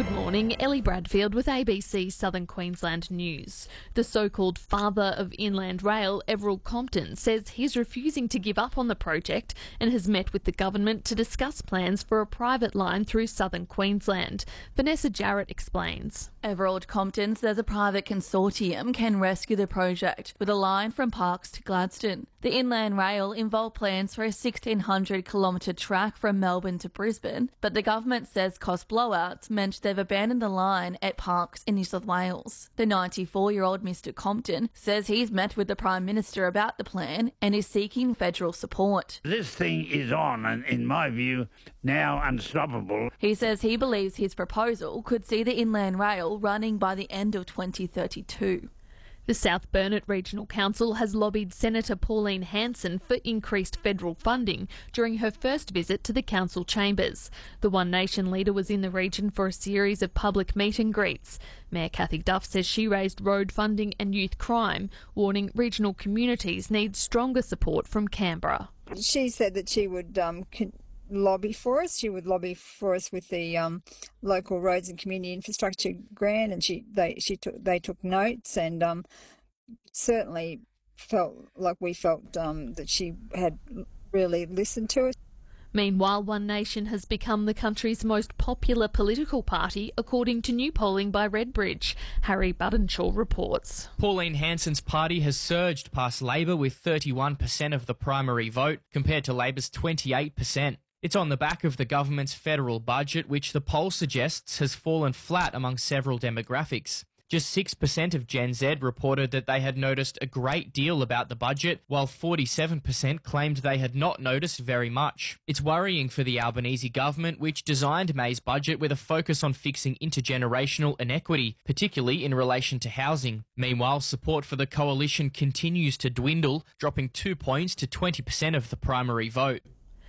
Good morning, Ellie Bradfield with ABC Southern Queensland News. The so-called father of Inland Rail, Everald Compton, says he's refusing to give up on the project and has met with the government to discuss plans for a private line through southern Queensland. Vanessa Jarrett explains. Everald Compton says a private consortium can rescue the project with a line from Parkes to Gladstone. The Inland Rail involved plans for a 1,600-kilometre track from Melbourne to Brisbane, but the government says cost blowouts meant they've abandoned the line at Parkes in New South Wales. The 94-year-old Mr Compton says he's met with the Prime Minister about the plan and is seeking federal support. This thing is on, and in my view, now unstoppable. He says he believes his proposal could see the Inland Rail running by the end of 2032. The South Burnett Regional Council has lobbied Senator Pauline Hanson for increased federal funding during her first visit to the council chambers. The One Nation leader was in the region for a series of public meet and greets. Mayor Cathy Duff says she raised road funding and youth crime, warning regional communities need stronger support from Canberra. She said that she would lobby for us. She would lobby for us with the local roads and community infrastructure grant, and they took notes, and certainly felt like we felt that she had really listened to us. Meanwhile, One Nation has become the country's most popular political party, according to new polling by Redbridge. Harry Buttonshaw reports. Pauline Hanson's party has surged past Labor with 31% of the primary vote, compared to Labor's 28%. It's on the back of the government's federal budget, which the poll suggests has fallen flat among several demographics. Just 6% of Gen Z reported that they had noticed a great deal about the budget, while 47% claimed they had not noticed very much. It's worrying for the Albanese government, which designed May's budget with a focus on fixing intergenerational inequity, particularly in relation to housing. Meanwhile, support for the coalition continues to dwindle, dropping 2 points to 20% of the primary vote.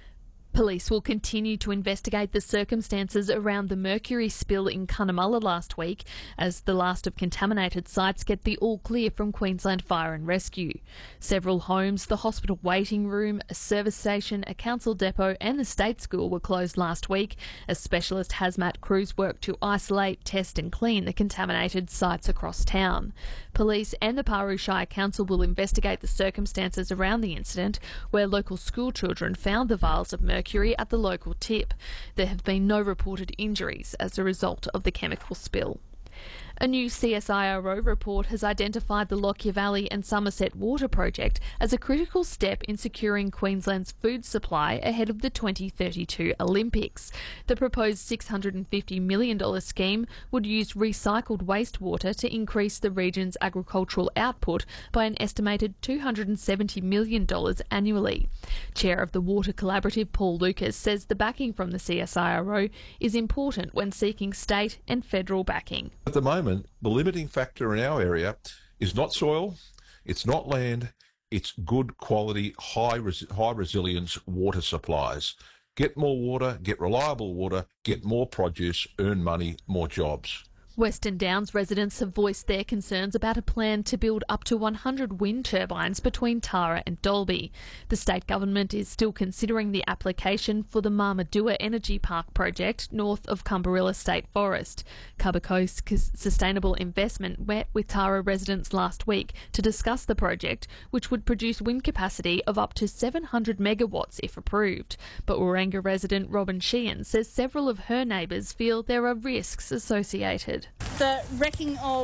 Police will continue to investigate the circumstances around the mercury spill in Cunnamulla last week as the last of contaminated sites get the all clear from Queensland Fire and Rescue. Several homes, the hospital waiting room, a service station, a council depot and the state school were closed last week as specialist hazmat crews worked to isolate, test and clean the contaminated sites across town. Police and the Paru Shire Council will investigate the circumstances around the incident where local school children found the vials of mercury at the local tip. There have been no reported injuries as a result of the chemical spill. A new CSIRO report has identified the Lockyer Valley and Somerset Water Project as a critical step in securing Queensland's food supply ahead of the 2032 Olympics. The proposed $650 million scheme would use recycled wastewater to increase the region's agricultural output by an estimated $270 million annually. Chair of the Water Collaborative, Paul Lucas, says the backing from the CSIRO is important when seeking state and federal backing. At the moment, the limiting factor in our area is not soil, it's not land, it's good quality, high resilience water supplies. Get more water, get reliable water, get more produce, earn money, more jobs. Western Downs residents have voiced their concerns about a plan to build up to 100 wind turbines between Tara and Dalby. The state government is still considering the application for the Marmadua Energy Park project north of Cumberilla State Forest. Cubbercoast Sustainable Investment met with Tara residents last week to discuss the project, which would produce wind capacity of up to 700 megawatts if approved. But Waranga resident Robin Sheehan says several of her neighbours feel there are risks associated. The wrecking of